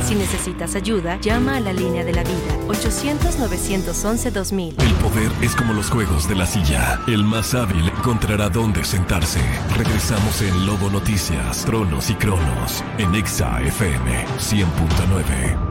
Si necesitas ayuda, llama a la línea de la vida, 800-911-2000. El poder es como los juegos de la silla. El más hábil encontrará dónde sentarse. Regresamos en Lobo Noticias, Tronos y Cronos, en Exa FM 100.9.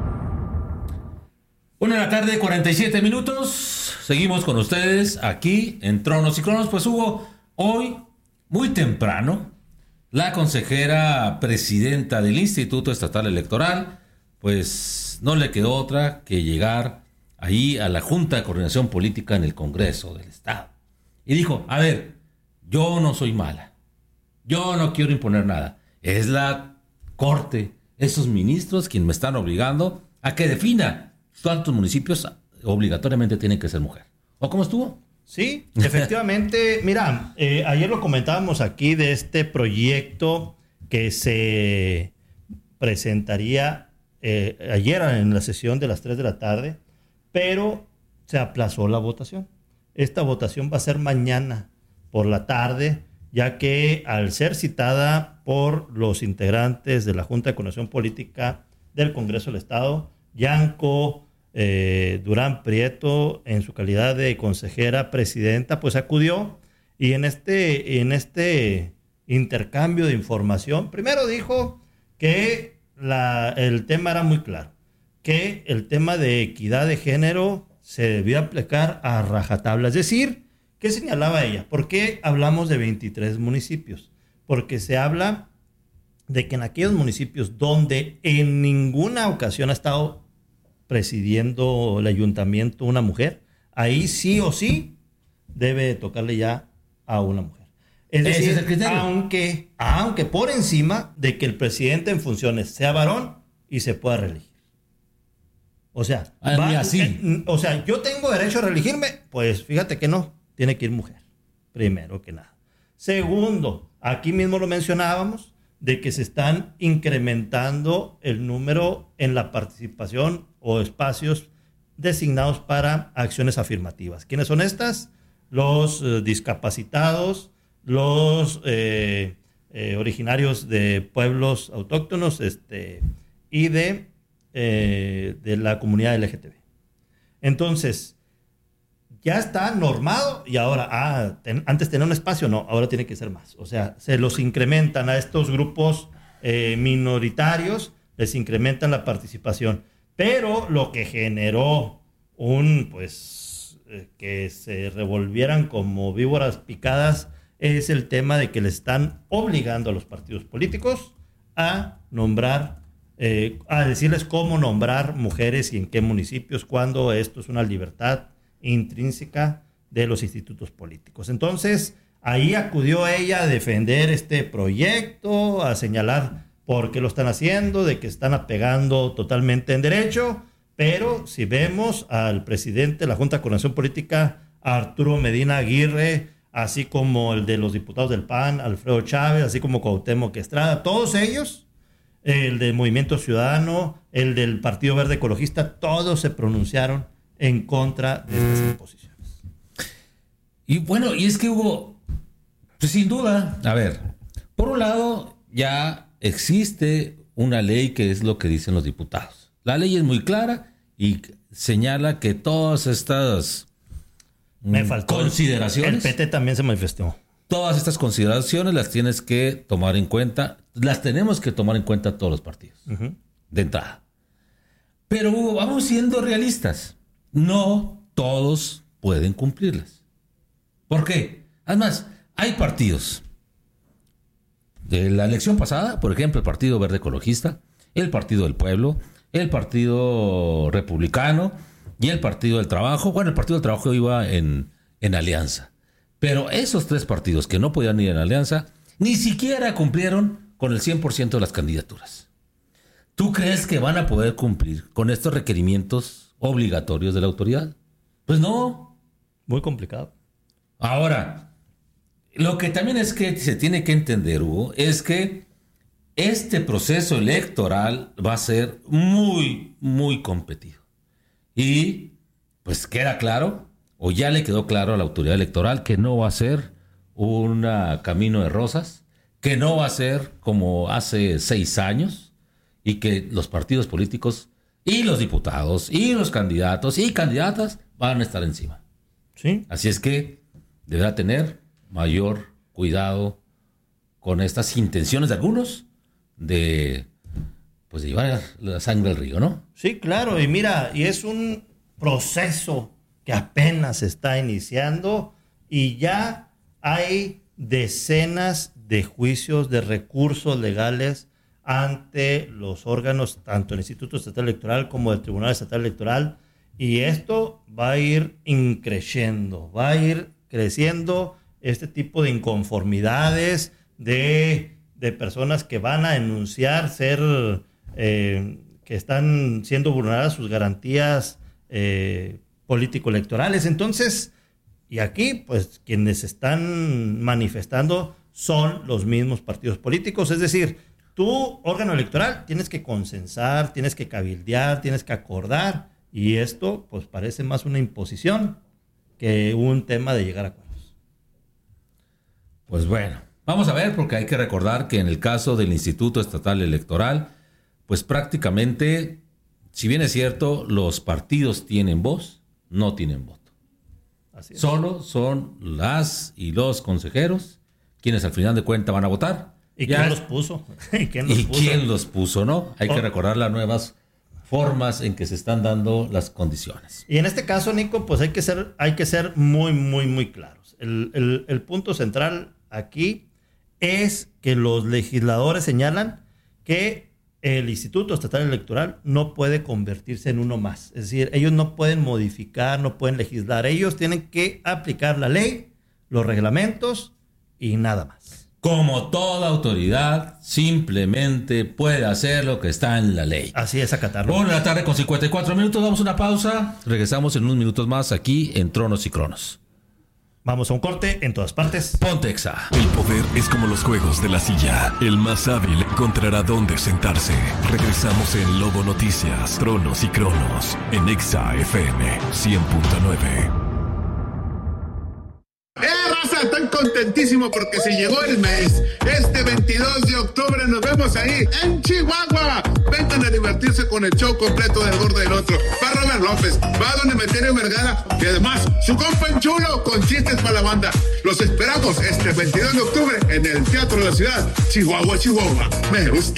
1:47 a.m. Seguimos con ustedes aquí en Tronos y Cronos. Pues Hugo, hoy, muy temprano, la consejera presidenta del Instituto Estatal Electoral, pues no le quedó otra que llegar ahí a la Junta de Coordinación Política en el Congreso del Estado. Y dijo, a ver, yo no soy mala, yo no quiero imponer nada. Es la Corte, esos ministros quienes me están obligando a que defina cuántos municipios obligatoriamente tienen que ser mujer. ¿O cómo estuvo? Sí, efectivamente. Mira, ayer lo comentábamos aquí de este proyecto que se presentaría ayer en la sesión de las 3 de la tarde, pero se aplazó la votación. Esta votación va a ser mañana por la tarde, ya que al ser citada por los integrantes de la Junta de Coordinación Política del Congreso del Estado, Yanko Durán Prieto, en su calidad de consejera presidenta, pues acudió y en este intercambio de información, primero dijo que el tema era muy claro, que el tema de equidad de género se debía aplicar a rajatabla. Es decir, ¿qué señalaba ella? ¿Por qué hablamos de 23 municipios? Porque se habla de que en aquellos municipios donde en ninguna ocasión ha estado presidiendo el ayuntamiento una mujer, ahí sí o sí debe tocarle ya a una mujer. Es decir, ¿ese es el criterio? Aunque por encima de que el presidente en funciones sea varón y se pueda reelegir. O sea, yo tengo derecho a reelegirme, pues fíjate que no, tiene que ir mujer, primero que nada. Segundo, aquí mismo lo mencionábamos, de que se están incrementando el número en la participación o espacios designados para acciones afirmativas. ¿Quiénes son estas? Los discapacitados, los originarios de pueblos autóctonos y de la comunidad LGTB. Entonces, ya está normado y ahora, antes tenía un espacio, no, ahora tiene que ser más. O sea, se los incrementan a estos grupos minoritarios, les incrementan la participación. Pero lo que generó que se revolvieran como víboras picadas es el tema de que le están obligando a los partidos políticos a nombrar, a decirles cómo nombrar mujeres y en qué municipios, cuando esto es una libertad intrínseca de los institutos políticos. Entonces, ahí acudió ella a defender este proyecto, a señalar por qué lo están haciendo, de que están apegando totalmente en derecho, pero si vemos al presidente de la Junta de Coordinación Política, Arturo Medina Aguirre, así como el de los diputados del PAN, Alfredo Chávez, así como Cuauhtémoc Estrada, todos ellos, el del Movimiento Ciudadano, el del Partido Verde Ecologista, todos se pronunciaron en contra de estas imposiciones. Y bueno, y es que hubo, pues sin duda, a ver, por un lado ya existe una ley que es lo que dicen los diputados. La ley es muy clara y señala que todas estas consideraciones... El PT también se manifestó. Todas estas consideraciones las tienes que tomar en cuenta, las tenemos que tomar en cuenta todos los partidos, de entrada. Pero Hugo, vamos siendo realistas. No todos pueden cumplirlas. ¿Por qué? Además, hay partidos. De la elección pasada, por ejemplo, el Partido Verde Ecologista, el Partido del Pueblo, el Partido Republicano y el Partido del Trabajo. Bueno, el Partido del Trabajo iba en alianza. Pero esos tres partidos que no podían ir en alianza, ni siquiera cumplieron con el 100% de las candidaturas. ¿Tú crees que van a poder cumplir con estos requerimientos obligatorios de la autoridad? Pues no. Muy complicado. Ahora, lo que también es que se tiene que entender, Hugo, es que este proceso electoral va a ser muy, muy competido. Y pues queda claro, o ya le quedó claro a la autoridad electoral, que no va a ser un camino de rosas, que no va a ser como hace 6 años, y que los partidos políticos y los diputados y los candidatos y candidatas van a estar encima. Sí. Así es que deberá tener mayor cuidado con estas intenciones de algunos de llevar la sangre al río, ¿no? Sí, claro, y mira, y es un proceso que apenas se está iniciando y ya hay decenas de juicios, de recursos legales ante los órganos, tanto el Instituto Estatal Electoral como el Tribunal Estatal Electoral, y esto va a ir increciendo, va a ir creciendo este tipo de inconformidades de personas que van a denunciar que están siendo vulneradas sus garantías político-electorales. Entonces, y aquí, pues, quienes están manifestando son los mismos partidos políticos. Es decir, tu órgano electoral tienes que consensar, tienes que cabildear, tienes que acordar, y esto, pues, parece más una imposición que un tema de llegar a acuerdos. Pues bueno, vamos a ver, porque hay que recordar que en el caso del Instituto Estatal Electoral, pues prácticamente, si bien es cierto, los partidos tienen voz, no tienen voto. Así es. Solo son las y los consejeros quienes al final de cuentas van a votar. ¿Y quién los puso? ¿Quién los puso, no? Hay que recordar las nuevas formas en que se están dando las condiciones. Y en este caso, Nico, pues hay que ser muy, muy, muy claros. El punto central aquí es que los legisladores señalan que el Instituto Estatal Electoral no puede convertirse en uno más. Es decir, ellos no pueden modificar, no pueden legislar. Ellos tienen que aplicar la ley, los reglamentos y nada más. Como toda autoridad, simplemente puede hacer lo que está en la ley. Así es, acatarlo. 1:54 p.m, 54 minutos, damos una pausa. Regresamos en unos minutos más aquí en Tronos y Cronos. Vamos a un corte en todas partes. Ponte Exa. El poder es como los juegos de la silla. El más hábil encontrará dónde sentarse. Regresamos en Lobo Noticias, Tronos y Cronos, en Exa FM 100.9. Raza, estoy contentísimo porque se llegó el mes. Este 22 de octubre nos vemos ahí en Chihuahua. Vengan a divertirse con el show completo del Gordo del Otro. Va Robert López, va Don Emeterio Vergara, y además su compa en chulo con chistes para la banda. Los esperamos este 22 de octubre en el Teatro de la Ciudad, Chihuahua, Chihuahua. Me gusta.